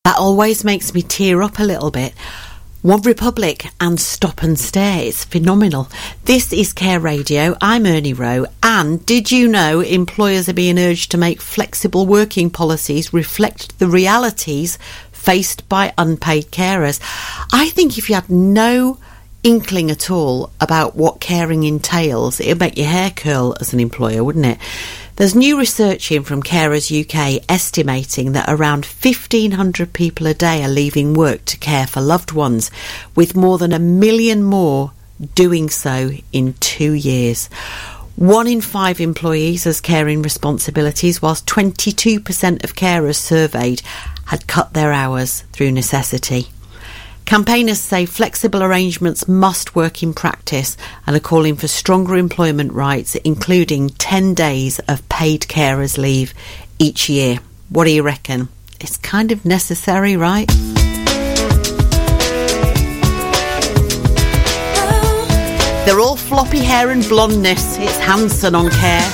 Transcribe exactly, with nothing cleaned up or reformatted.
That always makes me tear up a little bit. One Republic and Stop and Stare. It's phenomenal. This is Care Radio. I'm Ernie Rowe. And did you know employers are being urged to make flexible working policies reflect the realities faced by unpaid carers? I think if you had no inkling at all about what caring entails, it would make your hair curl as an employer, wouldn't it? There's new research in from Carers U K estimating that around fifteen hundred people a day are leaving work to care for loved ones, with more than a million more doing so in two years. One in five employees has caring responsibilities, whilst twenty-two percent of carers surveyed had cut their hours through necessity. Campaigners say flexible arrangements must work in practice and are calling for stronger employment rights, including ten days of paid carers leave each year. What do you reckon? It's kind of necessary, right? They're all floppy hair and blondness. It's Hanson on Care.